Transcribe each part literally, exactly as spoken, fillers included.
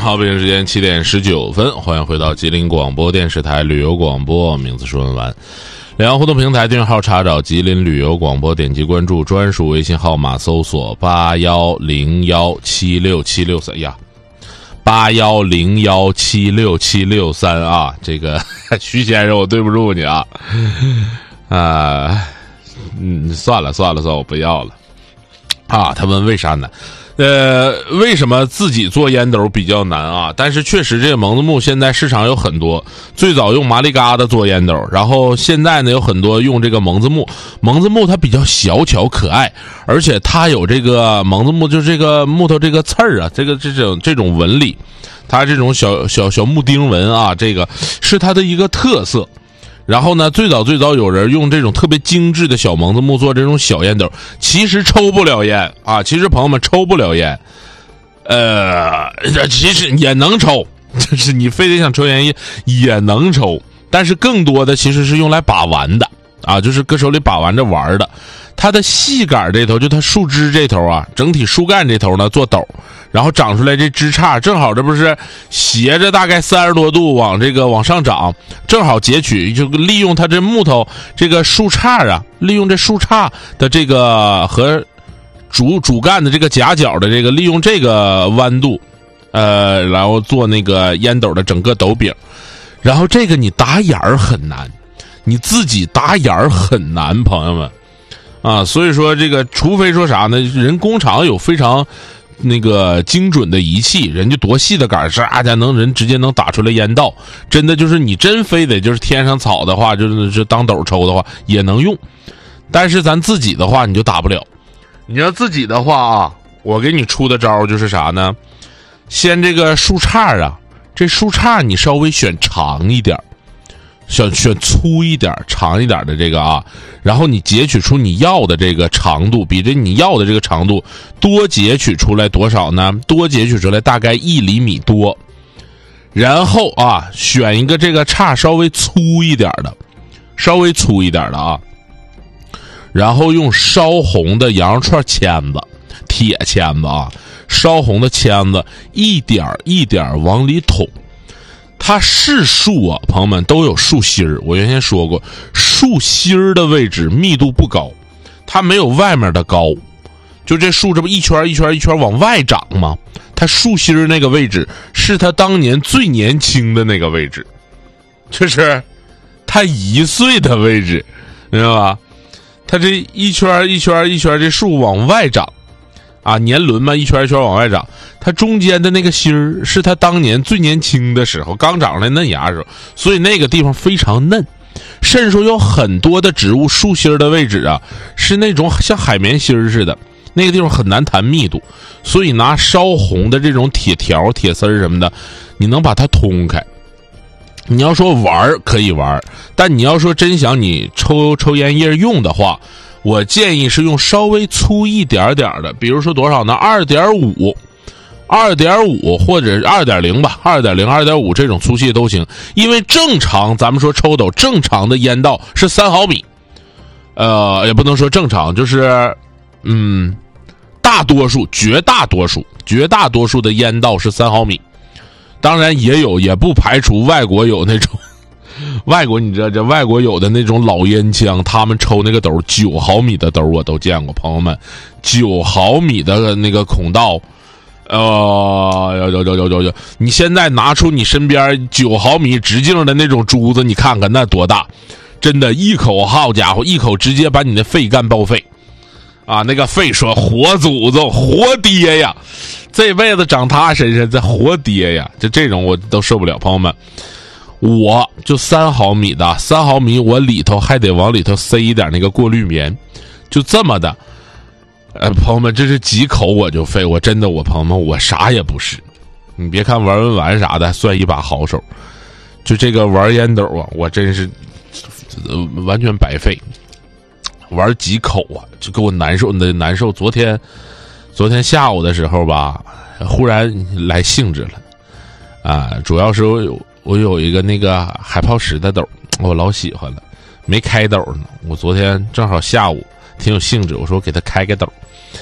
好，北京时间七点十九分，欢迎回到吉林广播电视台旅游广播，名字说文完。两岸互动平台订阅号查找吉林旅游广播，点击关注，专属微信号码搜索八幺零幺七六七六三呀，八幺零幺七六七六三啊，这个徐先生，我对不住你啊，啊，嗯，算了算了算了，我不要了啊。他问为啥呢？呃，为什么自己做烟斗比较难啊？但是确实这个蒙子木现在市场有很多，最早用麻里疙瘩做烟斗，然后现在呢有很多用这个蒙子木。蒙子木它比较小巧可爱，而且它有这个蒙子木就是这个木头这个刺儿啊，这个这种这种纹理，它这种小小小木钉纹啊，这个是它的一个特色。然后呢，最早最早有人用这种特别精致的小蒙子木做这种小烟斗，其实抽不了烟啊，其实朋友们抽不了烟，呃，其实也能抽，就是你非得想抽烟也也能抽，但是更多的其实是用来把玩的啊，就是搁手里把玩着玩的。它的细杆这头，就它树枝这头啊，整体树干这头呢做斗，然后长出来这枝杈正好这不是斜着大概三十多度往这个往上长，正好截取，就利用它这木头这个树杈啊，利用这树杈的这个和主主干的这个夹角的这个利用这个弯度，呃，然后做那个烟斗的整个斗柄。然后这个你打眼儿很难，你自己打眼儿很难，朋友们。啊，所以说这个，除非说啥呢？人工厂有非常那个精准的仪器，人家多细的杆儿，啥家能人直接能打出来烟道。真的就是你真非得就是天上草的话，就是是当斗抽的话也能用，但是咱自己的话你就打不了。你要自己的话啊，我给你出的招就是啥呢？先这个树杈啊，这树杈你稍微选长一点。选选粗一点长一点的这个啊，然后你截取出你要的这个长度，比这你要的这个长度多截取出来多少呢？多截取出来大概一厘米多。然后啊，选一个这个杈稍微粗一点的，稍微粗一点的啊，然后用烧红的羊肉串签子，铁签子啊，烧红的签子一点一点往里捅。它是树啊，朋友们都有树心儿。我原先说过，树心儿的位置密度不高，它没有外面的高。就这树这不一圈一圈一圈往外长吗？它树心儿那个位置是它当年最年轻的那个位置，就是它一岁的位置，明白吧？它这一圈一圈一圈这树往外长。啊，年轮嘛，一圈一圈往外长，它中间的那个芯儿是它当年最年轻的时候，刚长出来嫩芽的时候，所以那个地方非常嫩。甚至说有很多的植物树心儿的位置啊，是那种像海绵芯儿似的，那个地方很难谈密度，所以拿烧红的这种铁条、铁丝儿什么的，你能把它通开。你要说玩可以玩，但你要说真想你抽抽烟叶用的话，我建议是用稍微粗一点点的，比如说多少呢？ 二点五 二点五 或者 二点零 吧， 二点零 二点五 这种粗细都行。因为正常咱们说抽斗正常的烟道是三毫米，呃也不能说正常，就是嗯大多数绝大多数绝大多数的烟道是三毫米。当然也有，也不排除外国有那种外国你知道这外国有的那种老烟枪，他们抽那个斗九毫米的斗我都见过，朋友们，九毫米的那个孔道，呃，有有有有有有，你现在拿出你身边九毫米直径的那种珠子，你看看那多大，真的，一口好家伙，一口直接把你的肺干报废，啊，那个肺说活祖宗活爹呀，这辈子长他身上这活爹呀，就这种我都受不了，朋友们。我就三毫米的，三毫米我里头还得往里头塞一点那个过滤棉，就这么的。呃，朋友们，这是几口我就废，我真的，我朋友们，我啥也不是。你别看玩文玩啥的，算一把好手，就这个玩烟斗啊，我真是、呃、完全白费。玩几口啊，就给我难受的难受。昨天，昨天下午的时候吧，忽然来兴致了，啊，主要是我有。我有一个那个海泡石的斗，我老喜欢了，没开斗呢。我昨天正好下午挺有兴致，我说我给他开个斗。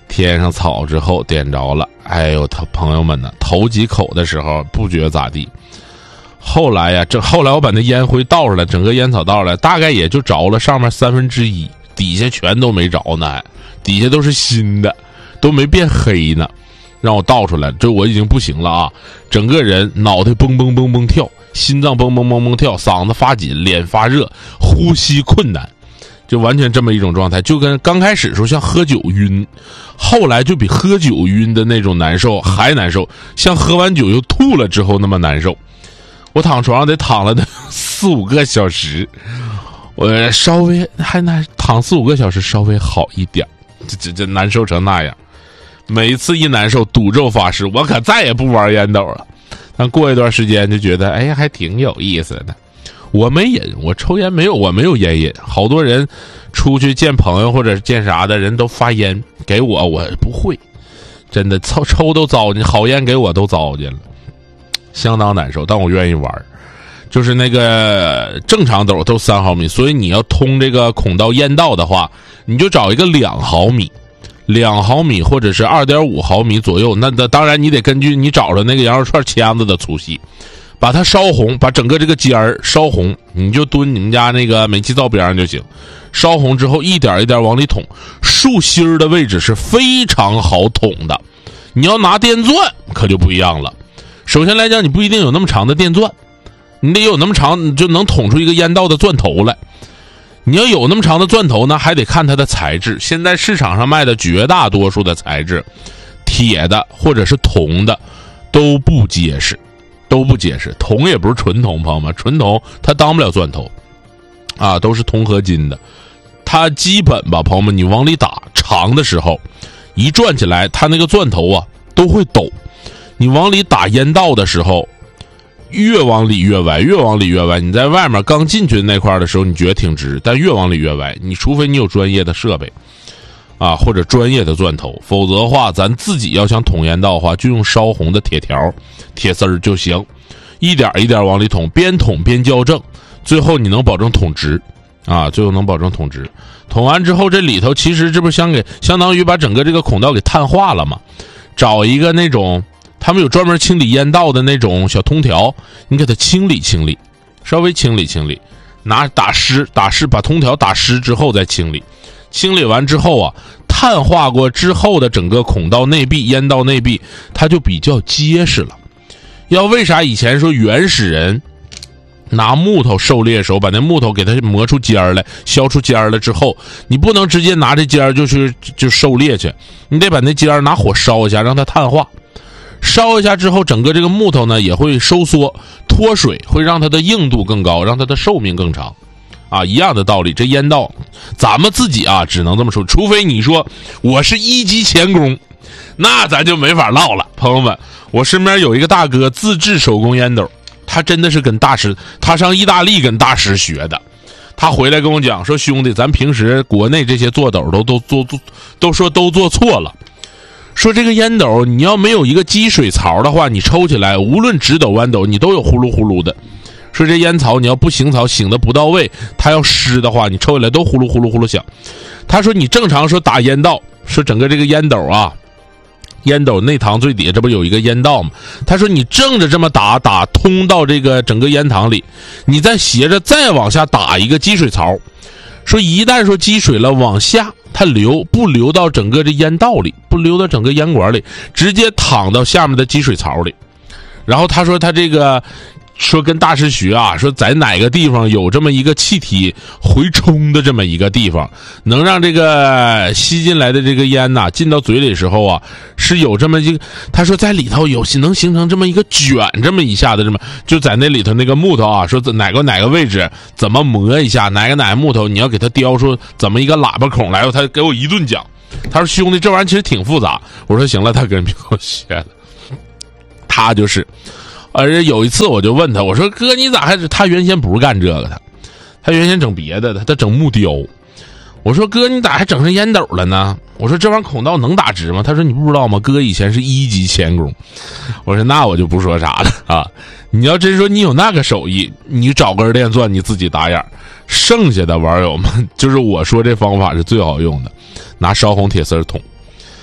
添上草之后点着了，哎呦，他朋友们呢，头几口的时候不觉得咋地，后来呀，这后来我把那烟灰倒出来，整个烟草倒出来，大概也就着了上面三分之一，底下全都没着呢，还底下都是新的，都没变黑呢。让我倒出来，这我已经不行了啊！整个人脑袋蹦蹦蹦蹦跳，心脏蹦蹦蹦蹦跳，嗓子发紧，脸发热，呼吸困难，就完全这么一种状态，就跟刚开始时候像喝酒晕，后来就比喝酒晕的那种难受还难受，像喝完酒又吐了之后那么难受。我躺床上得躺了四五个小时，我稍微还难躺四五个小时稍微好一点，这这这难受成那样。每一次一难受，赌咒发誓，我可再也不玩烟斗了。但过一段时间就觉得，哎呀，还挺有意思的。我没瘾，我抽烟没有，我没有烟瘾。好多人出去见朋友或者见啥的人都发烟给我，我不会，真的抽抽都糟践，好烟给我都糟践了，相当难受。但我愿意玩，就是那个正常斗都三毫米，所以你要通这个孔道烟道的话，你就找一个两毫米。两毫米或者是二点五毫米左右，那那当然你得根据你找着那个羊肉串签子的粗细，把它烧红，把整个这个尖儿烧红，你就蹲你们家那个煤气灶边上就行。烧红之后一点一点往里捅，竖心儿的位置是非常好捅的。你要拿电钻可就不一样了。首先来讲，你不一定有那么长的电钻，你得有那么长，你就能捅出一个烟道的钻头来。你要有那么长的钻头呢，还得看它的材质。现在市场上卖的绝大多数的材质，铁的或者是铜的，都不结实，都不结实。铜也不是纯铜，朋友们，纯铜它当不了钻头，啊，都是铜合金的。它基本吧，朋友们，你往里打长的时候，一转起来，它那个钻头啊都会抖。你往里打烟道的时候，越往里越歪，越往里越歪。你在外面刚进去那块的时候，你觉得挺直，但越往里越歪。你除非你有专业的设备，啊，或者专业的钻头，否则的话，咱自己要想捅烟道的话，就用烧红的铁条、铁丝儿就行，一点一点往里捅，边捅边校正，最后你能保证捅直，啊，最后能保证捅直。捅完之后，这里头其实这不相给相当于把整个这个孔道给碳化了嘛？找一个那种。他们有专门清理烟道的那种小通条，你给它清理清理，稍微清理清理，拿打湿打湿，把通条打湿之后再清理。清理完之后啊，碳化过之后的整个孔道内壁、烟道内壁，它就比较结实了。要为啥以前说原始人拿木头狩猎的时候，把那木头给它磨出尖儿来，削出尖儿来之后，你不能直接拿这尖儿就去就狩猎去，你得把那尖儿拿火烧一下，让它碳化。烧一下之后，整个这个木头呢也会收缩脱水，会让它的硬度更高，让它的寿命更长，啊，一样的道理。这烟道咱们自己啊只能这么说，除非你说我是一级钳工，那咱就没法唠了。朋友们，我身边有一个大哥自制手工烟斗，他真的是跟大师，他上意大利跟大师学的。他回来跟我讲说，兄弟，咱平时国内这些做斗都都做都都说都做错了。说这个烟斗你要没有一个积水槽的话，你抽起来无论直斗弯斗你都有呼噜呼噜的。说这烟草你要不醒草醒的不到位，它要湿的话，你抽起来都呼噜呼噜呼噜响。他说你正常说打烟道，说整个这个烟斗啊，烟斗内膛最底下这不有一个烟道吗？他说你正着这么打，打通到这个整个烟膛里，你再斜着再往下打一个积水槽。说一旦说积水了往下它流，不流到整个这烟道里，不流到整个烟管里，直接淌到下面的积水槽里。然后他说他这个说跟大师学啊，说在哪个地方有这么一个气体回冲的这么一个地方，能让这个吸进来的这个烟呐、啊、进到嘴里的时候啊，是有这么一个，他说在里头有能形成这么一个卷，这么一下的这么就在那里头那个木头啊，说哪个哪个位置怎么磨一下，哪个哪个木头你要给它雕出怎么一个喇叭孔来，他给我一顿讲。他说兄弟，这玩意儿其实挺复杂。我说行了，他跟别给我学的，他就是。而有一次我就问他，我说哥你咋还是他原先不是干这个的，他原先整别的的，他整木雕。我说哥你咋还整上烟斗了呢？我说这玩意儿孔道能打直吗？他说你不知道吗？哥以前是一级钳工。我说那我就不说啥了啊！你要真说你有那个手艺，你找根电钻你自己打眼，剩下的网友们就是我说这方法是最好用的，拿烧红铁丝捅。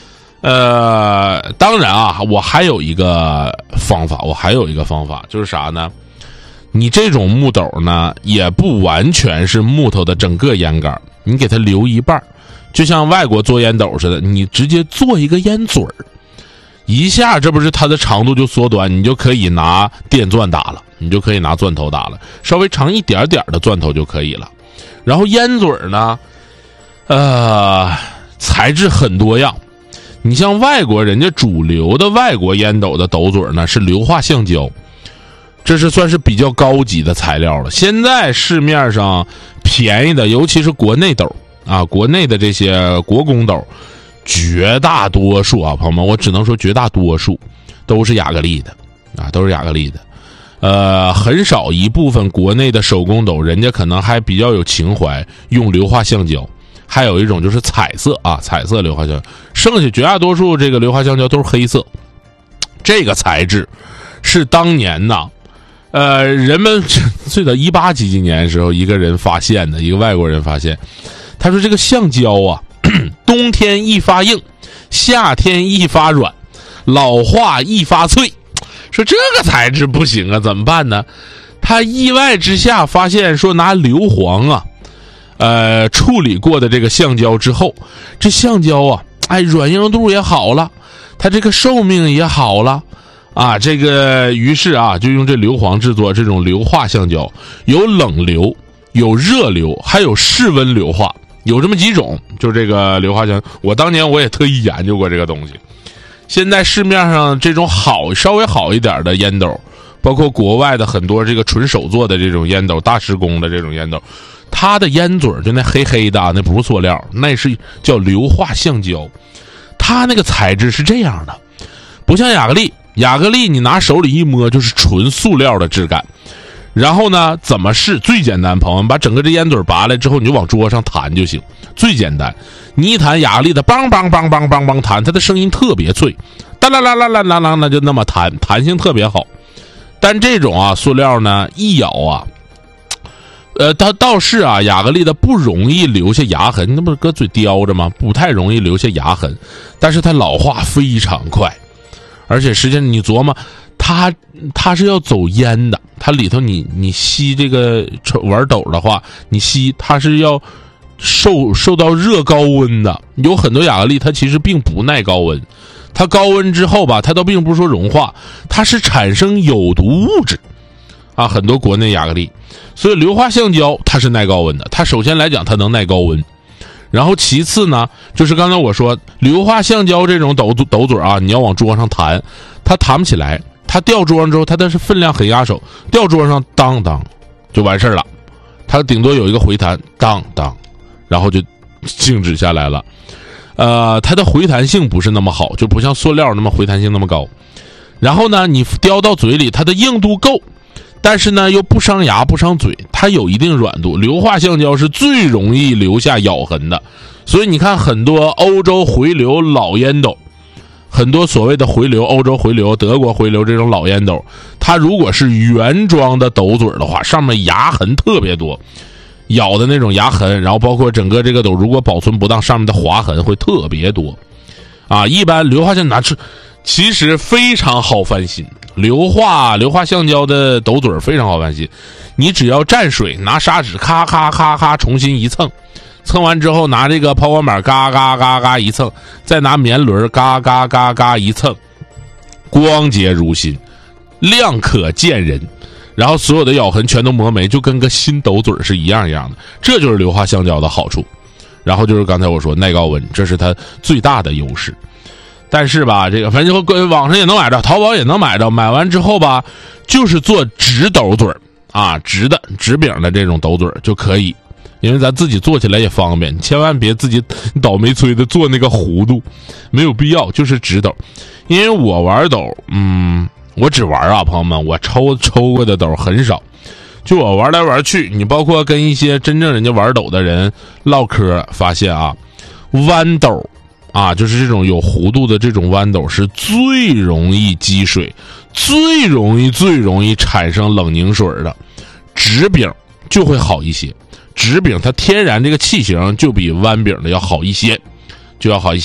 呃，当然啊，我还有一个方法，我还有一个方法就是啥呢？你这种木斗呢，也不完全是木头的整个烟杆，你给它留一半，就像外国做烟斗似的，你直接做一个烟嘴儿，一下这不是它的长度就缩短，你就可以拿电钻打了，你就可以拿钻头打了，稍微长一点点的钻头就可以了。然后烟嘴儿呢，呃，材质很多样。你像外国人家主流的外国烟斗的斗嘴呢是硫化橡胶，这是算是比较高级的材料了。现在市面上便宜的，尤其是国内斗啊，国内的这些国工斗，绝大多数啊，朋友们，我只能说绝大多数都是亚克力的啊，都是亚克力的。呃，很少一部分国内的手工斗，人家可能还比较有情怀，用硫化橡胶。还有一种就是彩色啊，彩色硫化橡胶，剩下绝大多数这个硫化橡胶都是黑色。这个材质是当年呐，呃，人们最早一八几几年的时候，一个人发现的，一个外国人发现，他说这个橡胶啊，冬天易发硬，夏天易发软，老化易发脆。说这个材质不行啊，怎么办呢？他意外之下发现说拿硫磺啊。呃，处理过的这个橡胶之后，这橡胶啊，哎，软硬度也好了，它这个寿命也好了，啊，这个于是啊，就用这硫磺制作这种硫化橡胶，有冷硫，有热硫，还有室温硫化，有这么几种，就这个硫化橡胶。我当年我也特意研究过这个东西。现在市面上这种好稍微好一点的烟斗，包括国外的很多这个纯手做的这种烟斗，大师工的这种烟斗。它的烟嘴就那黑黑的啊，那不是塑料，那是叫硫化橡胶。它那个材质是这样的，不像亚克力，亚克力你拿手里一摸就是纯塑料的质感。然后呢，怎么试？最简单，朋友们，把整个这烟嘴拔来之后，你就往桌上弹就行，最简单。你一弹亚克力的，梆梆梆梆梆梆弹，它的声音特别脆，哒啦啦啦啦啦啦，那就那么弹，弹性特别好。但这种啊，塑料呢，一咬啊。呃，它倒是啊，亚克力的不容易留下牙痕，那不是搁嘴叼着吗？不太容易留下牙痕，但是它老化非常快，而且实际上你琢磨，它它是要走烟的，它里头你你吸这个玩斗的话，你吸它是要受受到热高温的，有很多亚克力它其实并不耐高温，它高温之后吧，它倒并不是说融化，它是产生有毒物质。啊，很多国内亚克力，所以硫化橡胶它是耐高温的。它首先来讲，它能耐高温，然后其次呢，就是刚才我说硫化橡胶这种斗斗嘴啊，你要往桌上弹，它弹不起来，它掉桌上之后，它的是分量很压手，掉桌上当当就完事儿了，它顶多有一个回弹，当当，然后就静止下来了。呃，它的回弹性不是那么好，就不像塑料那么回弹性那么高。然后呢，你叼到嘴里，它的硬度够。但是呢，又不伤牙不伤嘴，它有一定软度。硫化橡胶是最容易留下咬痕的，所以你看很多欧洲回流老烟斗，很多所谓的回流、欧洲回流、德国回流这种老烟斗，它如果是原装的斗嘴的话，上面牙痕特别多，咬的那种牙痕，然后包括整个这个斗如果保存不当，上面的划痕会特别多。啊，一般硫化橡胶拿出，其实非常好翻新。硫化硫化橡胶的斗嘴非常好翻新，你只要蘸水，拿砂纸咔咔咔咔重新一蹭，蹭完之后拿这个抛光板嘎嘎嘎嘎一蹭，再拿棉轮嘎嘎嘎嘎一蹭，光洁如新，亮可见人，然后所有的咬痕全都磨没，就跟个新斗嘴是一样一样的。这就是硫化橡胶的好处。然后就是刚才我说耐高温，这是它最大的优势。但是吧，这个反正网上也能买着，淘宝也能买着。买完之后吧，就是做直斗嘴啊，直的直柄的这种斗嘴就可以，因为咱自己做起来也方便。你千万别自己倒霉催的做那个弧度，没有必要，就是直斗。因为我玩斗，嗯，我只玩啊，朋友们，我抽抽过的斗很少。就我玩来玩去，你包括跟一些真正人家玩斗的人唠嗑，发现啊，弯斗。啊，就是这种有弧度的这种弯斗是最容易积水，最容易最容易产生冷凝水的。直柄就会好一些，直柄它天然这个器型就比弯柄的要好一些，就要好一些。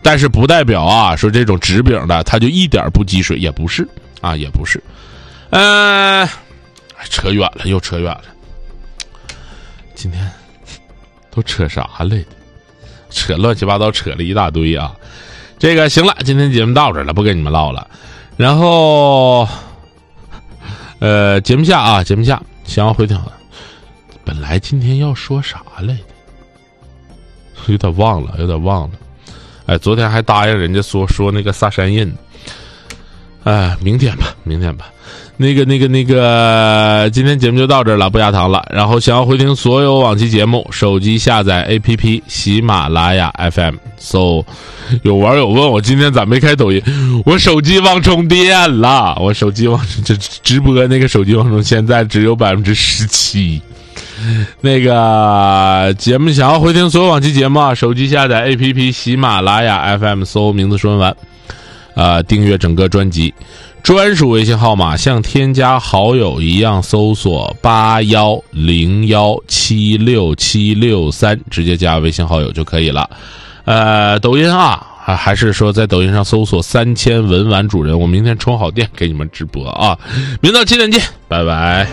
但是不代表啊说这种直饼的它就一点不积水，也不是啊，也不是。呃，扯远了，又扯远了。今天都扯啥来的？扯乱七八糟，扯了一大堆啊。这个行了，今天节目到这儿了，不跟你们唠了。然后，呃，节目下啊，节目下，想要回听。本来今天要说啥来的？有点忘了，有点忘了。哎，昨天还答应人家说说那个萨山印。哎，明天吧，明天吧。那个、那个、那个，今天节目就到这儿了，不压糖了。然后想要回听所有往期节目，手机下载 A P P 喜马拉雅 F M， 搜、so,。有网友问我今天咋没开抖音？我手机忘充电了，我手机忘这直播那个手机忘充现在只有百分之十七。那个节目想要回听所有往期节目啊，手机下载 A P P 喜马拉雅 F M， 搜名字说完，啊，订阅整个专辑。专属微信号码像添加好友一样搜索八幺零幺七六七六三，直接加微信好友就可以了。呃，抖音啊，还是说在抖音上搜索三千文玩主人，我明天充好电给你们直播啊，明早七点见，拜拜。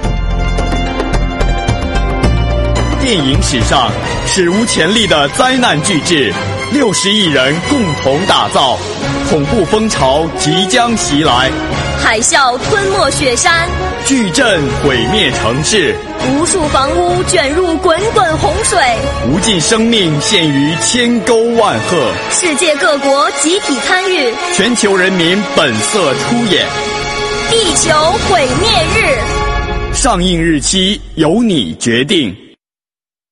电影史上史无前例的灾难巨制，六十亿人共同打造，恐怖风潮即将袭来， 海啸吞没雪山， 巨震毁灭城市， 无数房屋卷入滚滚洪水， 无尽生命陷于千沟万壑， 世界各国集体参与， 全球人民本色出演， 地球毁灭日， 上映日期由你决定。